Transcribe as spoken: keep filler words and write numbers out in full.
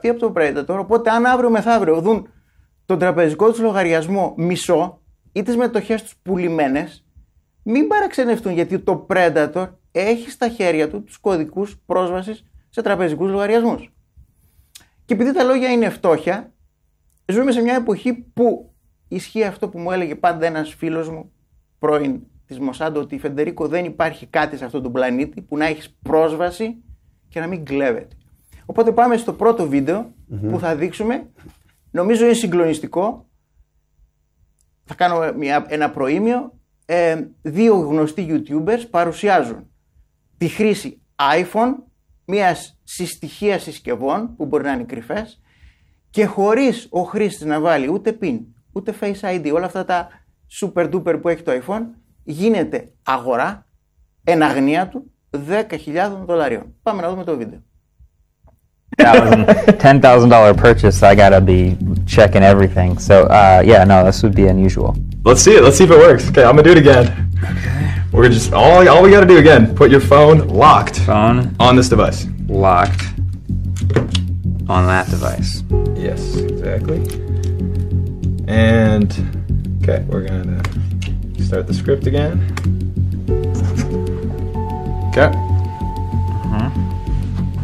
βλαπτεί από το Predator. Οπότε, αν αύριο μεθαύριο δουν τον τραπεζικό τους λογαριασμό μισό ή τις μετοχές τους πουλημένες, μην παραξενευτούν, γιατί το Predator έχει στα χέρια του τους κωδικούς πρόσβασης σε τραπεζικούς λογαριασμούς. Και επειδή τα λόγια είναι φτώχεια, ζούμε σε μια εποχή που ισχύει αυτό που μου έλεγε πάντα ένας φίλος μου πρώην της Μοσάντο, ότι Φεντερίκο δεν υπάρχει κάτι σε αυτόν τον πλανήτη που να έχεις πρόσβαση και να μην κλέβεται. Οπότε πάμε στο πρώτο βίντεο mm-hmm. που θα δείξουμε. Νομίζω είναι συγκλονιστικό. Θα κάνω μια, ένα προήμιο. Ε, δύο γνωστοί YouTubers παρουσιάζουν τη χρήση iPhone, μιας συστοιχείας συσκευών που μπορεί να είναι κρυφές, και χωρίς ο χρήστης να βάλει ούτε PIN, ούτε Face άι ντι, όλα αυτά τα super duper που έχει το iPhone, γίνεται αγορά εν αγνία του δέκα χιλιάδες δολαρίων. Πάμε να δούμε το βίντεο. ten thousand dollars purchase, I gotta be checking everything. So, uh, yeah, no, this would be unusual. Let's see it. Let's see if it works. Okay, I'm gonna do it again. Okay. We're gonna just all all we gotta do again. Put your phone locked. Phone on this device. Locked on that device. Yes, exactly. And okay, we're gonna start the script again. Okay. Uh-huh.